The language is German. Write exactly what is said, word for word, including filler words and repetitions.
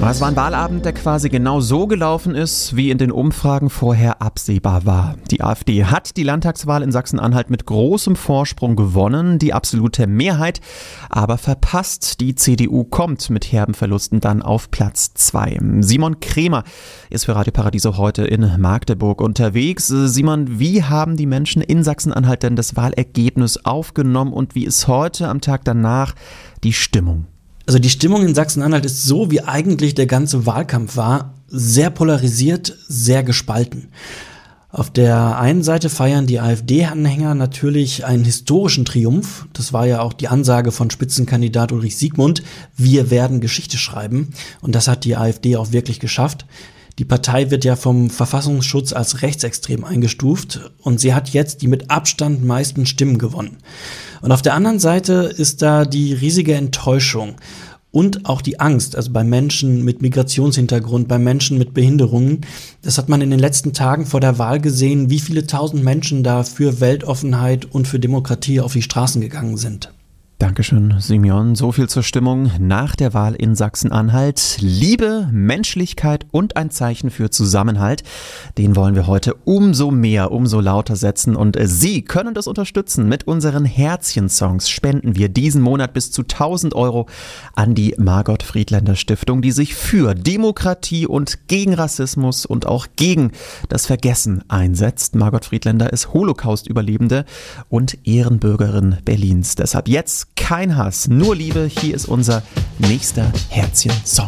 Es war ein Wahlabend, der quasi genau so gelaufen ist, wie in den Umfragen vorher absehbar war. Die AfD hat die Landtagswahl in Sachsen-Anhalt mit großem Vorsprung gewonnen, die absolute Mehrheit aber verpasst. Die C D U kommt mit herben Verlusten dann auf Platz zwei. Simon Kremer ist für Radio Paradiso heute in Magdeburg unterwegs. Simon, wie haben die Menschen in Sachsen-Anhalt denn das Wahlergebnis aufgenommen und wie ist heute am Tag danach die Stimmung? Also die Stimmung in Sachsen-Anhalt ist so, wie eigentlich der ganze Wahlkampf war, sehr polarisiert, sehr gespalten. Auf der einen Seite feiern die AfD-Anhänger natürlich einen historischen Triumph. Das war ja auch die Ansage von Spitzenkandidat Ulrich Siegmund, wir werden Geschichte schreiben. Und das hat die AfD auch wirklich geschafft. Die Partei wird ja vom Verfassungsschutz als rechtsextrem eingestuft und sie hat jetzt die mit Abstand meisten Stimmen gewonnen. Und auf der anderen Seite ist da die riesige Enttäuschung und auch die Angst, also bei Menschen mit Migrationshintergrund, bei Menschen mit Behinderungen. Das hat man in den letzten Tagen vor der Wahl gesehen, wie viele tausend Menschen da für Weltoffenheit und für Demokratie auf die Straßen gegangen sind. Dankeschön, Simeon. So viel zur Stimmung nach der Wahl in Sachsen-Anhalt. Liebe, Menschlichkeit und ein Zeichen für Zusammenhalt. Den wollen wir heute umso mehr, umso lauter setzen. Und Sie können das unterstützen. Mit unseren Herzchen-Songs spenden wir diesen Monat bis zu tausend Euro an die Margot Friedländer Stiftung, die sich für Demokratie und gegen Rassismus und auch gegen das Vergessen einsetzt. Margot Friedländer ist Holocaust-Überlebende und Ehrenbürgerin Berlins. Deshalb jetzt kein Hass, nur Liebe. Hier ist unser nächster Herzchen-Song.